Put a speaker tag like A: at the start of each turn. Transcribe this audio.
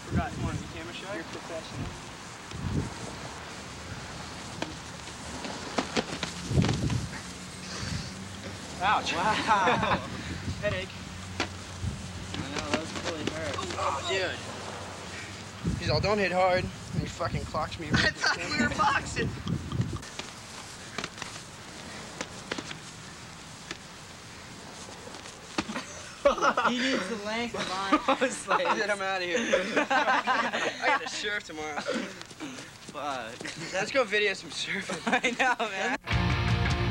A: forgot. Come on, you camera shy?
B: You're professional.
A: Ouch.
B: Wow.
A: Headache.
B: I know, that was really hurt.
A: Oh, dude.
C: He's all, don't hit hard. And he fucking clocked me.
A: I thought we were boxing.
B: He needs the length of mine.
C: Get him out of here. I got to surf tomorrow.
B: Fuck.
C: Let's go video some surfing.
B: I know, man.